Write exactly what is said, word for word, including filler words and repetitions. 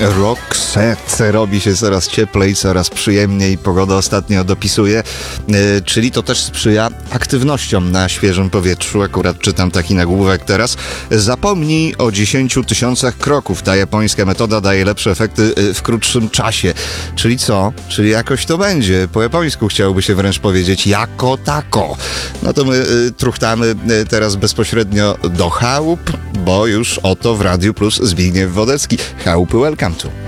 Roxette. Robi się coraz cieplej, coraz przyjemniej. Pogoda ostatnio dopisuje, yy, czyli to też sprzyja aktywnościom na świeżym powietrzu. Akurat czytam taki nagłówek teraz. Zapomnij o dziesięciu tysiącach kroków. Ta japońska metoda daje lepsze efekty yy, w krótszym czasie. Czyli co? Czyli jakoś to będzie. Po japońsku chciałoby się wręcz powiedzieć jako tako. No to my yy, truchtamy yy, teraz bezpośrednio do chałup, bo już oto w Radiu Plus Zbigniew Wodecki. Chałupy, welcome to.